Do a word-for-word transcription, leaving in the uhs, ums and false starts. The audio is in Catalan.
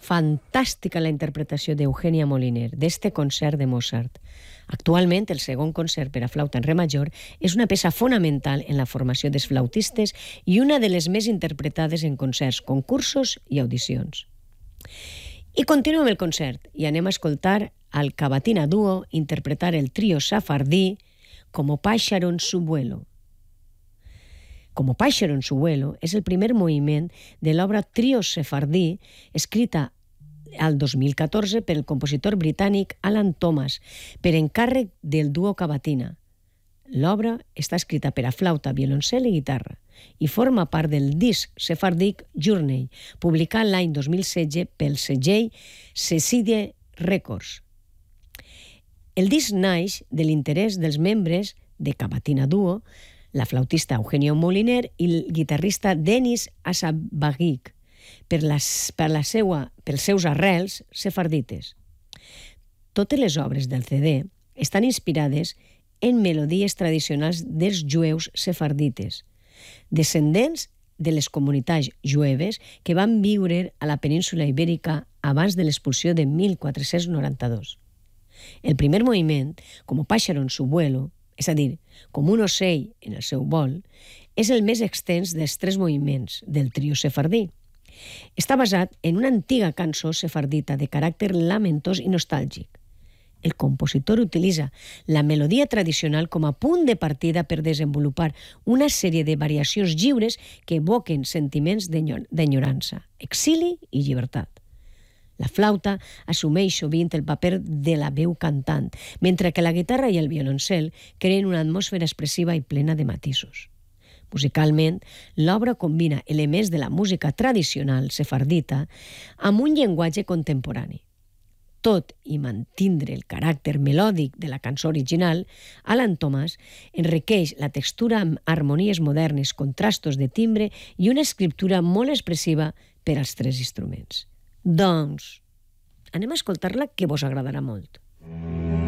Fantàstica la interpretació d'Eugenia Moliner d'este concert de Mozart. Actualment, el segon concert per a flauta en re major és una peça fonamental en la formació dels flautistes i una de les més interpretades en concerts, concursos i audicions. I continuem el concert i anem a escoltar al Cavatina Duo interpretar el trio safardí Como pájaro en su vuelo. Como pájaro en su vuelo és el primer moviment de l'obra Trio Sefardí, escrita al dos mil catorze per el compositor britànic Alan Thomas, per encàrrec del duo Cavatina. L'obra està escrita per a flauta, violoncel i guitarra i forma part del disc sefardíc Journey, publicat l'any dos mil setze pel segell Cecide Records. El disc naix de l'interès dels membres de Cavatina Duo, la flautista Eugenia Moliner i el guitarrista Denis Asabaghic, per, les, per, la seua, pels seus arrels sefardites. Totes les obres del C D estan inspirades en melodies tradicionals dels jueus sefardites, descendents de les comunitats jueves que van viure a la península ibèrica abans de l'expulsió de mil quatre-cents noranta-dos. El primer moviment, com pájaro en su vuelo, és a dir, com un ocell en el seu vol, és el més extens dels tres moviments del trio sefardí. Està basat en una antiga cançó sefardita de caràcter lamentós i nostàlgic. El compositor utilitza la melodia tradicional com a punt de partida per desenvolupar una sèrie de variacions lliures que evoquen sentiments d'enyorança, exili i llibertat. La flauta assumeix sovint el paper de la veu cantant, mentre que la guitarra i el violoncel creen una atmosfera expressiva i plena de matisos. Musicalment, l'obra combina elements de la música tradicional sefardita amb un llenguatge contemporani. Tot i mantindre el caràcter melòdic de la cançó original, Alan Thomas enriqueix la textura amb harmonies modernes, contrastos de timbre i una escriptura molt expressiva per als tres instruments. Doncs, anem a escoltar-la, que vos agradarà molt.